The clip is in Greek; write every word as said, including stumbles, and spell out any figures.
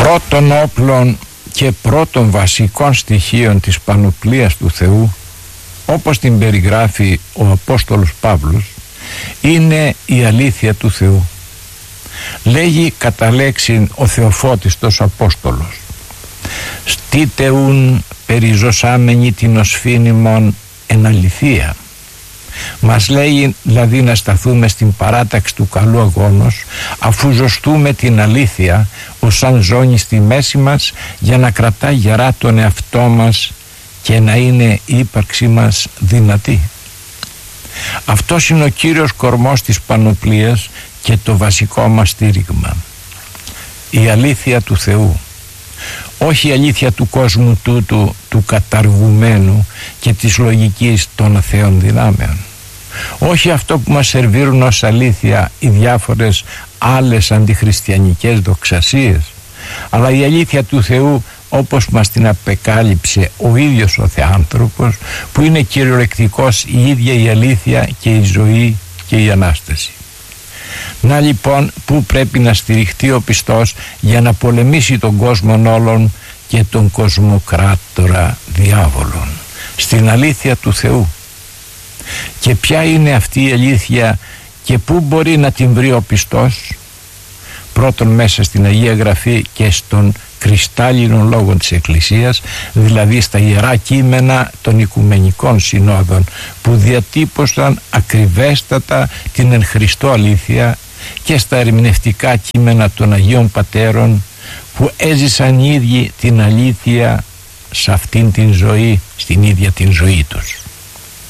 Πρώτων όπλων και πρώτων βασικών στοιχείων της πανοπλίας του Θεού, όπως την περιγράφει ο Απόστολος Παύλος, είναι η αλήθεια του Θεού. Λέγει κατά λέξιν ο Θεοφώτιστος Απόστολος: «Στείτε ουν περιζωσάμενοι την οσφήνιμον εν αληθεία». Μας λέει δηλαδή να σταθούμε στην παράταξη του καλού αγώνος, αφού ζωστούμε την αλήθεια ως σαν ζώνη στη μέση μας, για να κρατά γερά τον εαυτό μας και να είναι η ύπαρξή μας δυνατή. Αυτός είναι ο κύριος κορμός της πανοπλίας και το βασικό μας στήριγμα. Η αλήθεια του Θεού, όχι η αλήθεια του κόσμου τούτου, του καταργουμένου και της λογικής των αθέων δυνάμεων. Όχι αυτό που μας σερβίρουν ως αλήθεια οι διάφορες άλλες αντιχριστιανικές δοξασίες, αλλά η αλήθεια του Θεού όπως μας την απεκάλυψε ο ίδιος ο Θεάνθρωπος, που είναι κυριολεκτικός η ίδια η αλήθεια και η ζωή και η Ανάσταση. Να λοιπόν που πρέπει να στηριχτεί ο πιστός για να πολεμήσει τον κόσμο όλων και τον κοσμοκράτορα διάβολων: στην αλήθεια του Θεού. Και ποια είναι αυτή η αλήθεια και πού μπορεί να την βρει ο πιστός? Πρώτον, μέσα στην Αγία Γραφή και στον κρυστάλλινων λόγων της Εκκλησίας, δηλαδή στα ιερά κείμενα των Οικουμενικών Συνόδων, που διατύπωσαν ακριβέστατα την εν Χριστώ αλήθεια, και στα ερμηνευτικά κείμενα των Αγίων Πατέρων, που έζησαν οι ίδιοι την αλήθεια σε αυτήν την ζωή, στην ίδια την ζωή τους.